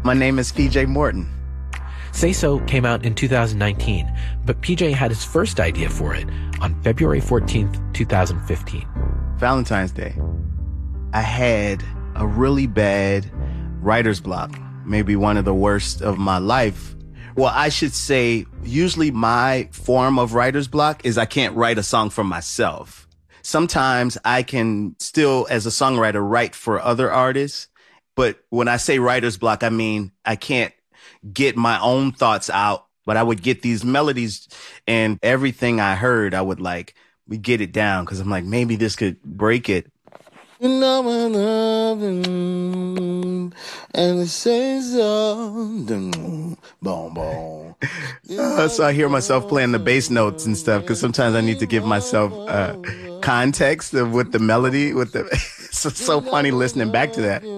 My name is PJ Morton. Say So came out in 2019, but PJ had his first idea for it on February 14th, 2015. Valentine's Day. I had a really bad writer's block, maybe one of the worst of my life. Well, I should say, usually my form of writer's block is I can't write a song for myself. Sometimes I can still, as a songwriter, write for other artists. But when I say writer's block, I mean, I can't get my own thoughts out, but I would get these melodies and everything I heard, I would we get it down because I'm like, maybe this could break it. You know my love and it says boom, boom. So I hear myself playing the bass notes and stuff because sometimes I need to give myself context of with the melody. It's so funny listening back to that.